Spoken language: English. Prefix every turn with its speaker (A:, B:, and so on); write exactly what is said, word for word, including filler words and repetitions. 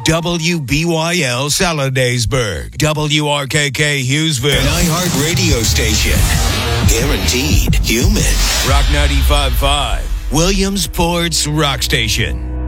A: W B Y L Saladaysburg, W R K K Hughesville, an iHeart radio station. Guaranteed human. Rock ninety-five point five, Williamsport's Rock Station.